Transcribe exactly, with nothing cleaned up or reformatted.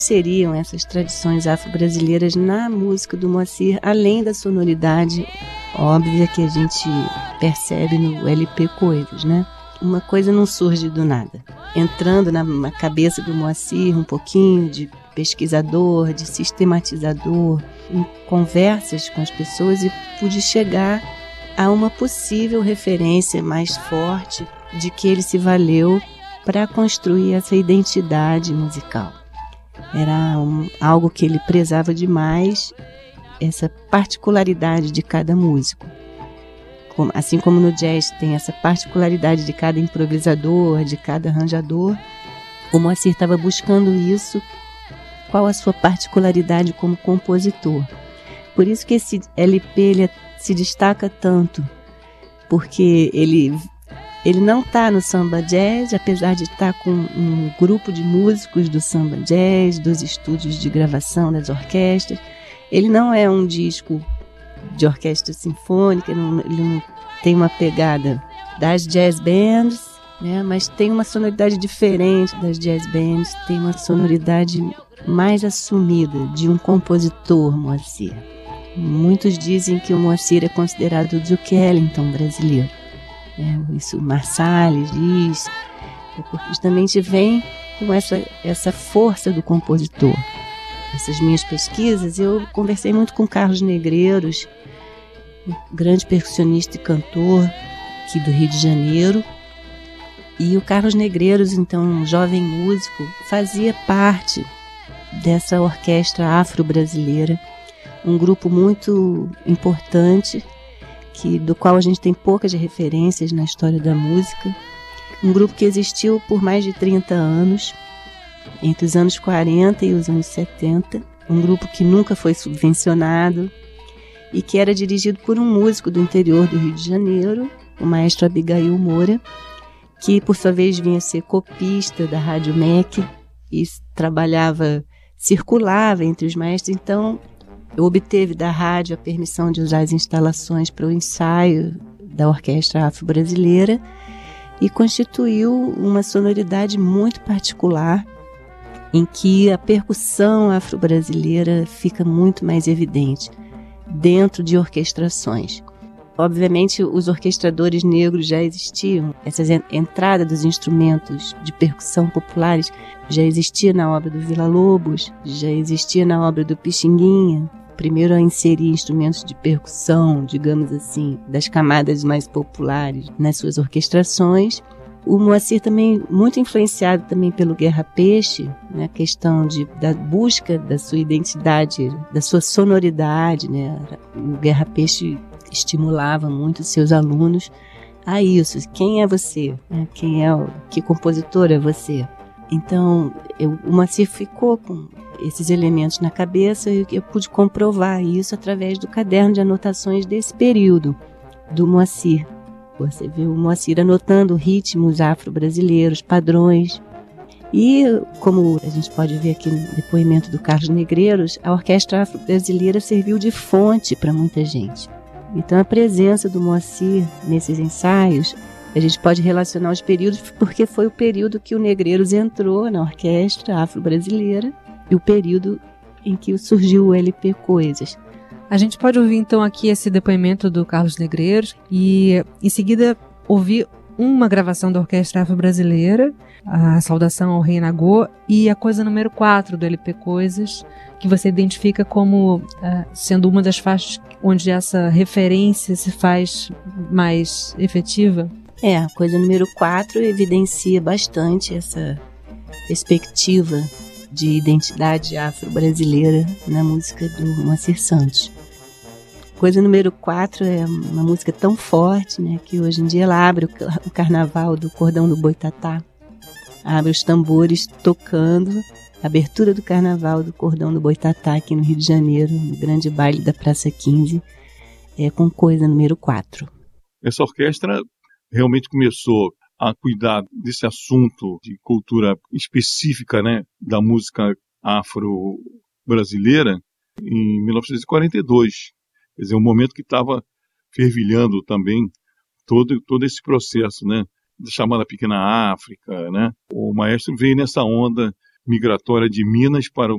seriam essas tradições afro-brasileiras na música do Moacir, além da sonoridade óbvia que a gente percebe no L P Coisas, né? Uma coisa não surge do nada. Entrando na, na cabeça do Moacir um pouquinho de pesquisador, de sistematizador, em conversas com as pessoas, e pude chegar a uma possível referência mais forte de que ele se valeu para construir essa identidade musical. Era um, algo que ele prezava demais, essa particularidade de cada músico. Como, assim como no jazz tem essa particularidade de cada improvisador, de cada arranjador, o Moacir estava buscando isso, qual a sua particularidade como compositor. Por isso que esse L P ele se destaca tanto, porque ele, ele não está no samba jazz, apesar de estar com um grupo de músicos do samba jazz, dos estúdios de gravação das orquestras. Ele não é um disco de orquestra sinfônica, não, ele não tem uma pegada das jazz bands, né, mas tem uma sonoridade diferente das jazz bands, tem uma sonoridade mais assumida de um compositor, Moacir. Muitos dizem que o Moacir é considerado o Duke Ellington brasileiro. É, isso Marsalis diz, é porque justamente vem com essa, essa força do compositor. Essas minhas pesquisas, eu conversei muito com Carlos Negreiros, um grande percussionista e cantor aqui do Rio de Janeiro. E o Carlos Negreiros, então, um jovem músico, fazia parte dessa orquestra afro-brasileira, um grupo muito importante, que, do qual a gente tem poucas referências na história da música. Um grupo que existiu por mais de trinta anos, entre os anos quarenta e os anos setenta. Um grupo que nunca foi subvencionado e que era dirigido por um músico do interior do Rio de Janeiro, o maestro Abigail Moura, que por sua vez vinha ser copista da Rádio M E C e trabalhava, circulava entre os maestros. Então obteve da rádio a permissão de usar as instalações para o ensaio da Orquestra Afro-Brasileira e constituiu uma sonoridade muito particular, em que a percussão afro-brasileira fica muito mais evidente dentro de orquestrações. Obviamente, os orquestradores negros já existiam, essa entrada dos instrumentos de percussão populares já existia na obra do Villa-Lobos, já existia na obra do Pixinguinha, primeiro a inserir instrumentos de percussão, digamos assim, das camadas mais populares nas suas orquestrações. O Moacir também, muito influenciado também pelo Guerra Peixe, né, a questão de, da busca da sua identidade, da sua sonoridade, né? O Guerra Peixe estimulava muito seus alunos a isso. Quem é você? Quem é o, que compositor é você? Então, eu, o Moacir ficou com esses elementos na cabeça e eu, eu pude comprovar isso através do caderno de anotações desse período do Moacir. Você vê o Moacir anotando ritmos afro-brasileiros, padrões. E, como a gente pode ver aqui no depoimento do Carlos Negreiros, a Orquestra Afro-Brasileira serviu de fonte para muita gente. Então, a presença do Moacir nesses ensaios, a gente pode relacionar os períodos, porque foi o período que o Negreiros entrou na Orquestra Afro-Brasileira e o período em que surgiu o L P Coisas. A gente pode ouvir então aqui esse depoimento do Carlos Negreiros e em seguida ouvir uma gravação da Orquestra Afro-Brasileira, a Saudação ao Rei Nagô e a coisa número quatro do L P Coisas, que você identifica como uh, sendo uma das faixas onde essa referência se faz mais efetiva. É, a coisa número quatro evidencia bastante essa perspectiva de identidade afro-brasileira na música do Moacir Santos. Coisa número quatro é uma música tão forte, né, que hoje em dia ela abre o carnaval do Cordão do Boitatá, abre os tambores tocando, a abertura do carnaval do Cordão do Boitatá aqui no Rio de Janeiro, no grande baile da Praça quinze, é, com coisa número quatro. Essa orquestra realmente começou a cuidar desse assunto de cultura específica, né, da música afro-brasileira em mil novecentos e quarenta e dois. Quer dizer, um momento que estava fervilhando também todo, todo esse processo, né, da chamada Pequena África, né? O maestro veio nessa onda migratória de Minas para o